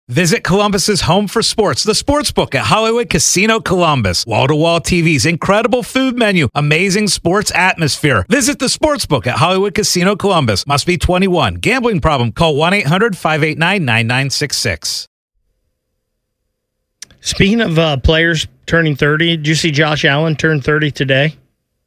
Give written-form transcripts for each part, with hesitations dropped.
Visit Columbus's home for sports, the Sportsbook at Hollywood Casino Columbus. Wall-to-wall TVs, incredible food menu, amazing sports atmosphere. Visit the Sportsbook at Hollywood Casino Columbus. Must be 21. Gambling problem? Call 1-800-589-9966. Speaking of players turning 30, did you see Josh Allen turn 30 today?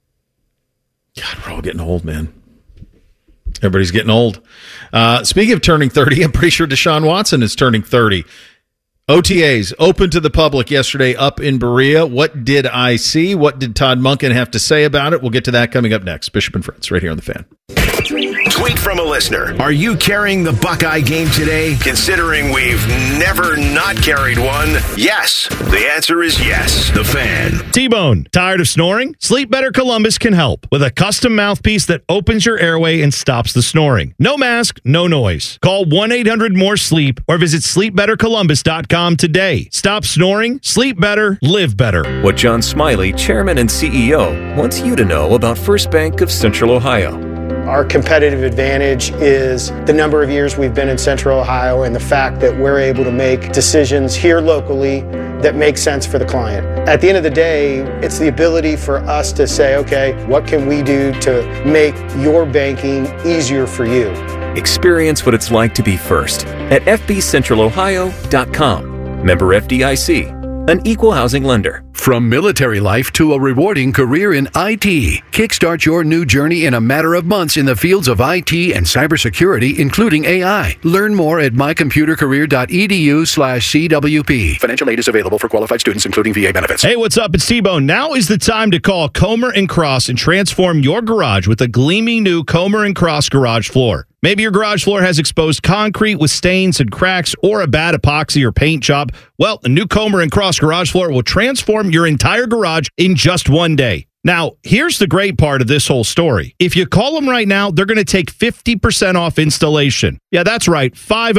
God, we're all getting old, man. Everybody's getting old. Speaking of turning 30, I'm pretty sure Deshaun Watson is turning 30. OTAs open to the public yesterday up in Berea. What did I see? What did Todd Monken have to say about it? We'll get to that coming up next. Bishop and Friends, right here on The Fan. Tweet from a listener. Are you carrying the Buckeye game today? Considering we've never not carried one? Yes. The answer is yes. The Fan. T-Bone. Tired of snoring? Sleep Better Columbus can help with a custom mouthpiece that opens your airway and stops the snoring. No mask, no noise. Call 1-800-MORE-SLEEP or visit sleepbettercolumbus.com today. Stop snoring, sleep better, live better. What John Smiley, Chairman and CEO, wants you to know about First Bank of Central Ohio. Our competitive advantage is the number of years we've been in Central Ohio and the fact that we're able to make decisions here locally that make sense for the client. At the end of the day, it's the ability for us to say, okay, what can we do to make your banking easier for you? Experience what it's like to be first at fbcentralohio.com. Member FDIC, an equal housing lender. From military life to a rewarding career in IT, kickstart your new journey in a matter of months in the fields of IT and cybersecurity, including AI. Learn more at mycomputercareer.edu/CWP. Financial aid is available for qualified students, including VA benefits. Hey, what's up? It's T-Bone. Now is the time to call Comer & Cross and transform your garage with a gleaming new Comer & Cross garage floor. Maybe your garage floor has exposed concrete with stains and cracks or a bad epoxy or paint job. Well, the new Comer & Cross garage floor will transform your entire garage in just one day. Now, here's the great part of this whole story. If you call them right now, they're going to take 50% off installation. Yeah, that's right,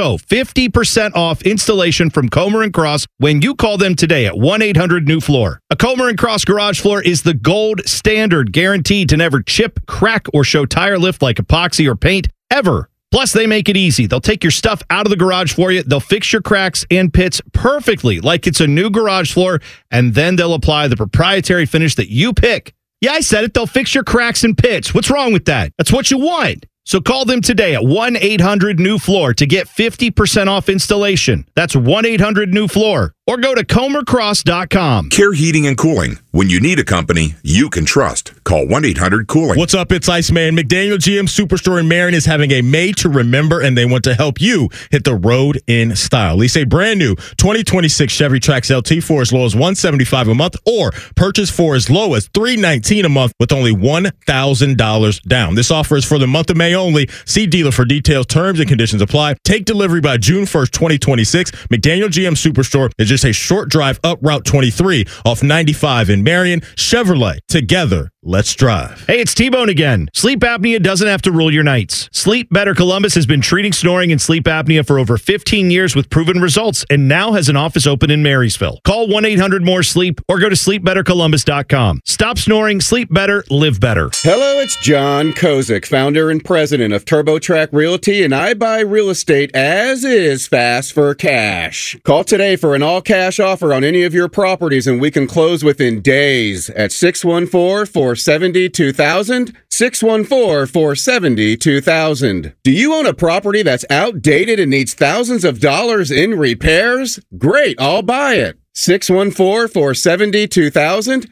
50% off installation from Comer & Cross when you call them today at 1-800-NEW-FLOOR. A Comer & Cross garage floor is the gold standard, guaranteed to never chip, crack, or show tire lift like epoxy or paint ever. Plus, they make it easy. They'll take your stuff out of the garage for you. They'll fix your cracks and pits perfectly like it's a new garage floor, and then they'll apply the proprietary finish that you pick. Yeah, I said it. They'll fix your cracks and pits. What's wrong with that? That's what you want. So call them today at 1-800-NEW-FLOOR to get 50% off installation. That's 1-800-NEW-FLOOR. Or go to comercross.com. Care Heating and Cooling. When you need a company you can trust, call 1-800-COOLING. What's up? It's Iceman. McDaniel GM Superstore in Marion is having a Made to Remember, and they want to help you hit the road in style. Lease a brand new 2026 Chevy Trax LT for as low as $175 a month, or purchase for as low as $319 a month with only $1,000 down. This offer is for the month of May only. See dealer for details. Terms and conditions apply. Take delivery by June 1st, 2026. McDaniel GM Superstore is just a short drive up Route 23 off 95 in Marion. Chevrolet. Together, let's drive. Hey, it's T-Bone again. Sleep apnea doesn't have to rule your nights. Sleep Better Columbus has been treating snoring and sleep apnea for over 15 years with proven results, and now has an office open in Marysville. Call 1-800-MORE-SLEEP or go to sleepbettercolumbus.com. Stop snoring, sleep better, live better. Hello, it's John Kozik, founder and president of TurboTrack Realty, and I buy real estate as is, fast for cash. Call today for an all-cash offer on any of your properties, and we can close within days at 614-470-2000, 614-470-2000. Do you own a property that's outdated and needs thousands of dollars in repairs? Great, I'll buy it. 614-470-2000,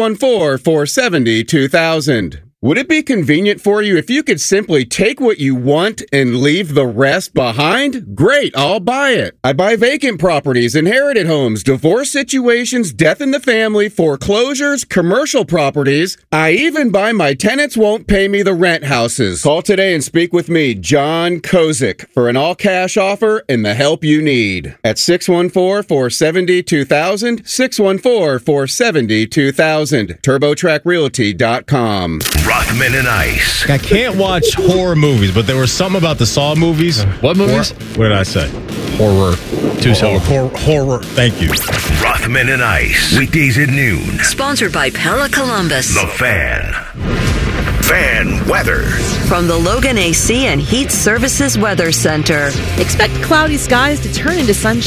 614-470-2000. Would it be convenient for you if you could simply take what you want and leave the rest behind? Great, I'll buy it. I buy vacant properties, inherited homes, divorce situations, death in the family, foreclosures, commercial properties. I even buy my tenants won't pay me the rent houses. Call today and speak with me, John Kozik, for an all-cash offer and the help you need. At 614-470-2000, 614-470-2000, TurboTrackRealty.com. Rothman and Ice. I can't watch horror movies, but there was something about the Saw movies. What movies? What did I say? Horror. Two syllables. Horror. Thank you. Rothman and Ice. Weekdays at noon. Sponsored by Pella Columbus. The Fan. Fan weather. From the Logan AC and Heat Services Weather Center. Expect cloudy skies to turn into sunshine